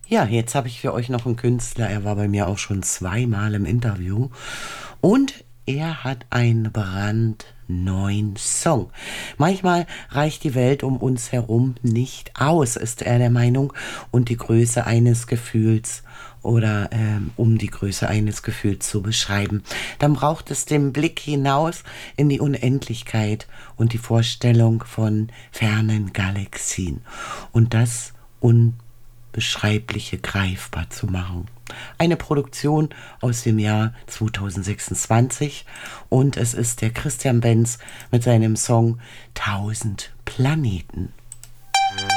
Ja, jetzt habe ich für euch noch einen Künstler. Er war bei mir auch schon zweimal im Interview. Und er hat einen brandneuen Song. Manchmal reicht die Welt um uns herum nicht aus, ist er der Meinung. Und die Größe eines Gefühls oder um die Größe eines Gefühls zu beschreiben, dann braucht es den Blick hinaus in die Unendlichkeit und die Vorstellung von fernen Galaxien. Und das Unbeschreibliche greifbar zu machen. Eine Produktion aus dem Jahr 2026 und es ist der Christian Benz mit seinem Song 1000 Planeten.